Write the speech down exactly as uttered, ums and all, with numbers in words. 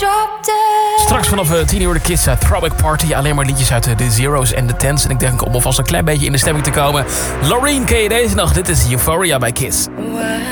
Straks vanaf tien uur de Kiss uh, Throwback Party. Alleen maar liedjes uit uh, de Zeros en de Tens. En ik denk om alvast een klein beetje in de stemming te komen. Loreen, ken je deze nog? Dit is Euphoria bij Kiss. Why